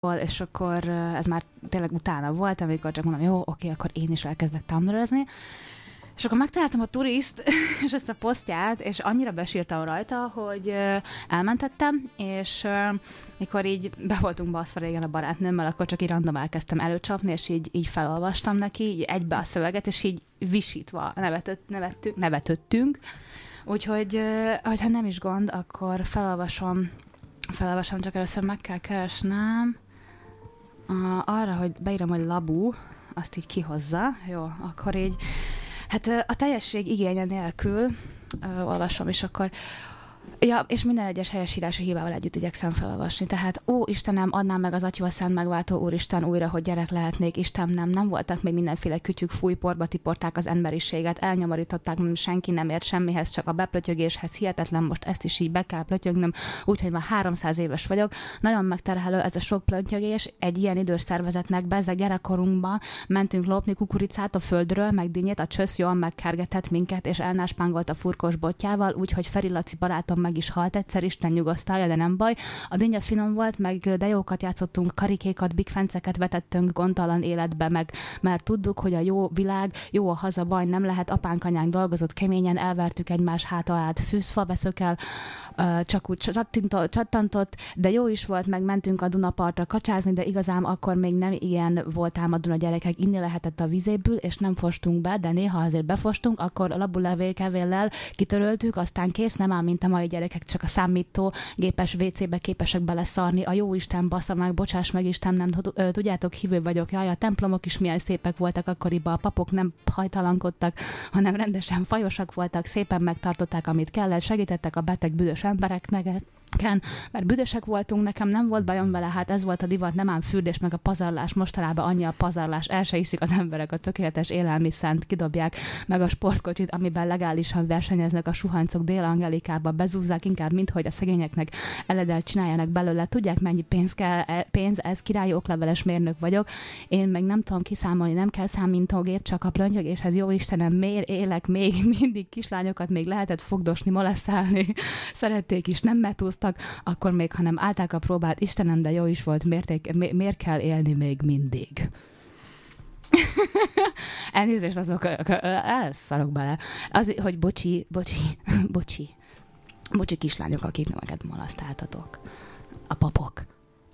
és akkor ez már tényleg utána volt, amikor csak mondom, jó, oké, akkor én is elkezdek Tumblr-özni. És akkor megtaláltam a Turist, és ezt a posztját, és annyira besírtam rajta, hogy elmentettem, és mikor így be voltunk baszva régen a barátnőmmel, akkor csak így random elkezdtem előcsapni, és így felolvastam neki, így egybe a szöveget, és így visítva nevetőttünk. Úgyhogy, ha nem is gond, akkor felolvasom, csak először meg kell keresnem arra, hogy beírom, hogy Labu, azt így kihozza. Jó, akkor így, hát a teljesség igénye nélkül olvasom, és akkor ja, és minden egyes helyesírási hibával együtt igyekszem felolvasni. Tehát, ó, Istenem, adnám meg az Atya a Szent Megváltó Úristen újra, hogy gyerek lehetnék. Istenem, nem voltak még mindenféle kütyük, fújporba tiporták az emberiséget, elnyomorították, mert senki nem ért semmihez, csak a beplötyögéshez. Hihetetlen, most ezt is így be kell plötyögnöm, úgyhogy már 300 éves vagyok. Nagyon megterhelő ez a sok plötyögés egy ilyen idős szervezetnek. Bezzeg gyerekkorunkban mentünk lopni kukoricát a földről, meg dinnyét, a csösz jól megkergetett minket, és elnáspángolt a furkos botjával, úgyhogy Feri Laci barátom meg is halt egyszer, Isten nyugosztalja, de nem baj. A dinnye finom volt, meg de jókat játszottunk, karikékat, bigfenceket vetettünk gondtalan életbe meg, mert tudtuk, hogy a jó világ, jó a haza, baj nem lehet, apánk, anyánk dolgozott keményen, elvertük egymás háta át, fűzfa beszökel, csak úgy csattantott, de jó is volt, megmentünk a Dunapartra kacsázni, de igazán akkor még nem ilyen voltám a Duna gyerekek, inni lehetett a vizéből, és nem fostunk be, de néha azért befostunk, akkor a labulevélkevéllel kitöröltük, aztán kész, nem áll, mint a mai gyerekek, csak a számító gépes WC-be képesek beleszarni, a jó Isten bassza meg, bocsáss meg Isten, nem tudjátok, hívő vagyok, jaj, a templomok is milyen szépek voltak akkoriban, a papok nem hajtalankodtak, hanem rendesen fajosak voltak, szépen megtartották, amit kellett, segítettek a beteg büdös embereknek, mert büdösek voltunk, nekem nem volt bajom vele, hát ez volt a divat, nem ám fürdés, meg a pazarlás, mostanában annyi a pazarlás, el se hiszik az emberek a tökéletes élelmiszert, kidobják meg a sportkocsit, amiben legálisan versenyeznek a suhancok Dél-Angelikába, bezúzzák inkább, mint hogy a szegényeknek eledelt csináljanak belőle. Tudják, mennyi pénz ez, királyi okleveles mérnök vagyok, én meg nem tudom kiszámolni, nem kell számítógép, csak a plöntyögéshez, jó Istenem, miért élek még mindig, kislányokat még lehetett fogdosni, molesztálni, szerették is, nem metúztak, akkor még, hanem állták a próbát, Istenem, de jó is volt, miért kell élni még mindig? Elnézést azok, elszarok bele. Az, hogy bocsi kislányok, akik nemeket molasztáltatok. A papok.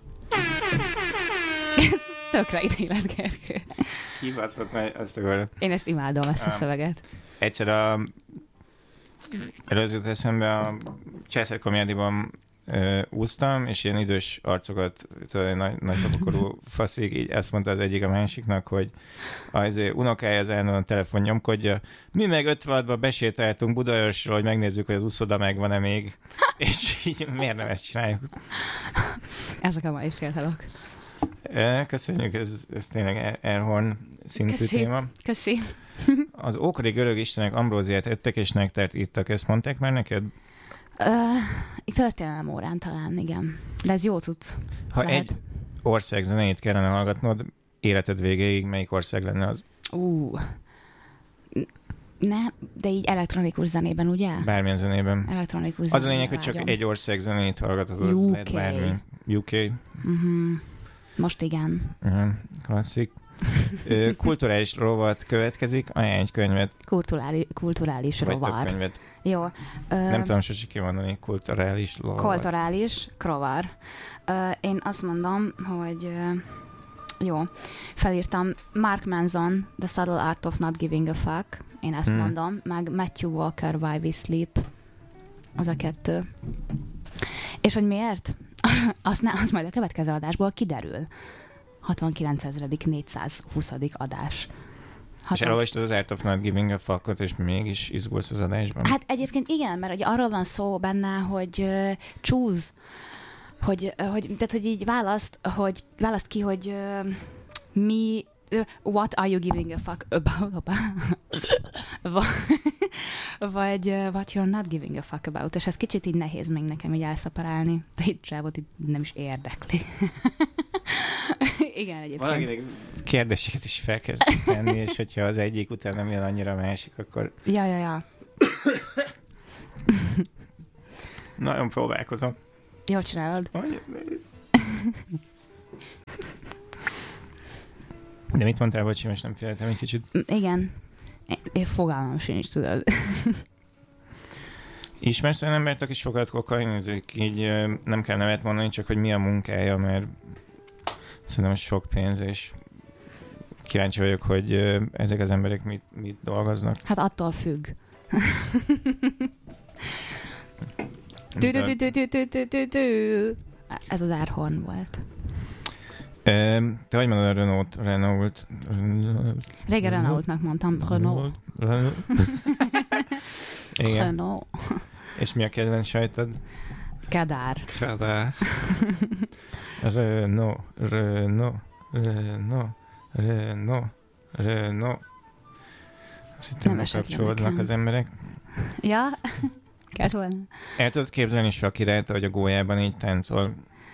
Tökre ítélet, Gergő. Kibaszott, mert azt akarom. Én ezt imádom, ezt a szöveget. Egyszer előzőt eszembe a Császár Komjádiban úsztam, és ilyen idős arcokat, nagypapakorú faszik, így ezt mondta az egyik a másiknak, hogy az unokája az állandóan telefon nyomkodja. Mi meg 56-ba besétáltunk Budaörsről, hogy megnézzük, hogy az úszoda megvan-e még. És így miért nem ezt csináljuk? Ezek a mai fiatalok. Köszönjük, ez tényleg Airhorn szintű téma. Köszi. Az ókori görög istenek ambróziát ettek, és nektert ittak. Ezt mondták már neked? Történelem órán talán, igen. De ez jó tudsz. Ha egy ország zenéjét kellene hallgatnod, életed végéig melyik ország lenne az? De így elektronikus zenében, ugye? Bármilyen zenében. Elektronikus az a lényeg, hogy csak egy ország zenét hallgatod, az lehet bármi. UK. Most igen. Klasszik. Kulturális rovat következik, ajánlj egy könyvet. Kulturális rovat. Vagy több könyvet. Jó. Nem tudom sose kimondani, kulturális rovat. Kulturális krovar. Én azt mondom, hogy jó, felírtam Mark Manson, The Subtle Art of Not Giving a Fuck. Én ezt mondom, meg Matthew Walker, Why We Sleep. Az a 2. És hogy miért? Az majd a következő adásból kiderül. 69.420. adás. És elolvastad az Art of Not Giving a Fuckot, és mégis izgulsz az adásban? Hát egyébként igen, mert ugye arról van szó benne, hogy choose, tehát hogy így választ ki, hogy mi, what are you giving a fuck about? Vagy what you're not giving a fuck about. És ez kicsit így nehéz még nekem így elszaparálni. De itt Csávot itt nem is érdekli. Igen, egyébként. Valakinek kérdéseket is fel kell tenni, és hogyha az egyik után nem jön annyira a másik, akkor... Ja. Nagyon próbálkozom. Jól csinálod. De mit mondtál, bocsi, most nem féltem egy kicsit. Igen. Én fogalmam sincs, tudod. Ismersz olyan embert, aki sokat kokainizik, így nem kell nevet mondani, csak hogy mi a munkája, mert szerintem sok pénz, és kíváncsi vagyok, hogy ezek az emberek mit dolgoznak. Hát attól függ. Ez az Airhorn volt. Te hogy mondod a Renault? Régen Renaultnak mondtam. Renault. Igen. Renault. És mi a kedvenc sajtod? Kadár. Renault. Azt hittem, megkapcsolódnak az emberek. Ja, kell volna. El tudod képzelni Shakirát, hogy a gólyában így táncol?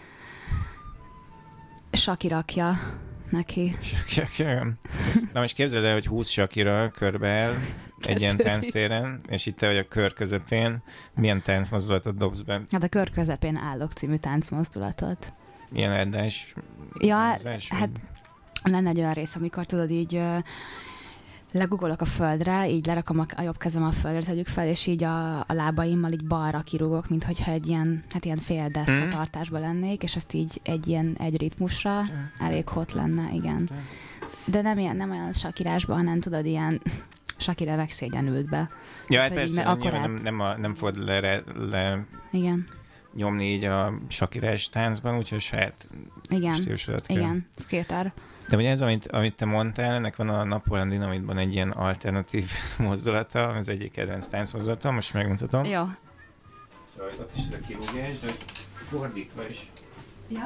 Saki rakja neki. Na most képzeld el, hogy 20 Shakira körbeáll egy ilyen tánctéren, és itt te vagy a kör közepén. Milyen táncmozdulatot dobsz be? Hát a kör közepén állok című táncmozdulatot. Ilyen eldás? Ja, hát lenne egy olyan rész, amikor tudod így legugolok a földre, így lerakom a jobb kezem a földre, tegyük fel, és így a lábaimmal így balra kirúgok, minthogyha egy ilyen fél deszka tartásban lennék, és azt így egy ritmusra elég hot lenne, igen. De nem olyan sakirásban, hanem tudod, ilyen Shakira megszégyenült. Ja, hát persze, nem fogod le igen. nyomni így a Shakirás táncban, úgyhogy saját stílusodat kell. Igen, skater. De ugye ez, amit te mondtál, ennek van a Napoleon Dinamitban egy ilyen alternatív mozdulata, az egyik kedvenc táncmozdulata, most megmutatom. Jó. Szóval ott is ez a kirúgás, de fordítva is. Ja.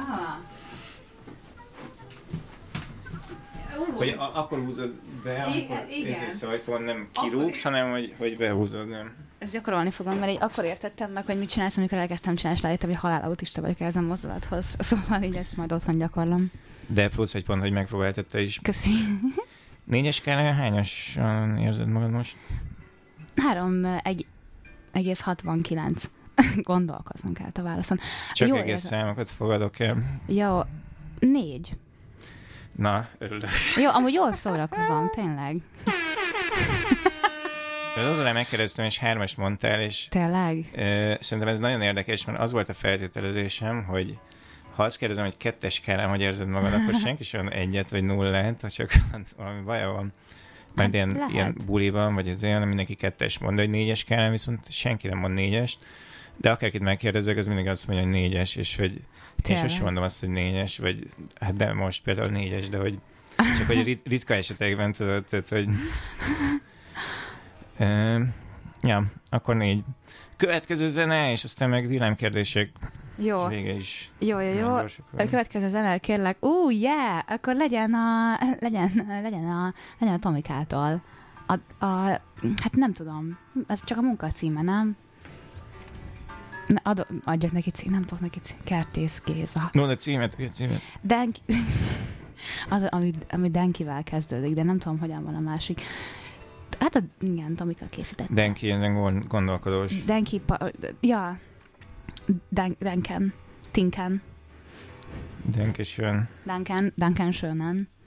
Hogy akkor húzod be, amikor ezért szóval, hogy pont nem kirúgsz, hanem hogy behúzod, nem? Ezt gyakorolni fogom, mert így akkor értettem meg, hogy mit csinálsz, amikor elkezdtem csinálni, és rájöttem, hogy halálautista vagyok ezen mozdulathoz. Szóval így ezt majd otthon gyakorlom. De plusz egy pont, hogy megpróbáltad te is. Köszi. 4-es skálán hányasan érzed magad most? 3,69. Gondolkoznom kell a válaszon. Csak egész számokat fogadok el. Jó, 4. Na, örülök. Jó, amúgy jól szórakozom, tényleg. Azzal megkérdeztem, és 3-ast mondtál, és tényleg? Szerintem ez nagyon érdekes, mert az volt a feltételezésem, hogy ha azt kérdezem, hogy 2-es skálán hogy érzed magad, akkor senki sem 1-et vagy 0-et, ha csak valami baja van. Mert ilyen buliban, vagy ezért, hanem mindenki 2-es mond, hogy 4-es skálán, viszont senki nem mond 4-est, de akárkit megkérdezek, az mindig azt mondja, hogy 4-es, és hogy én sosem mondom azt, hogy 4-es, vagy hát de most például 4-es, de hogy csak hogy ritka esetekben tudod, tehát, hogy ja, akkor 4. Következő zene, és aztán meg villámkérdések. Jó. Vége is. Jó. A következő zene, kérlek. Yeah! Akkor legyen a Tomikától. Hát nem tudom. Ez csak a munka címe, nem? Adjak neki címet, nem tudok neki címet. Kertész Géza. No, de címet. Denki. Ami Denkivel kezdődik, de nem tudom, hogyan van a másik. Hát igen, Tomika készített. Denki, ezen gondolkodós. Denki, ja. Denken. Tinken. Dankeschön. Danken schönen.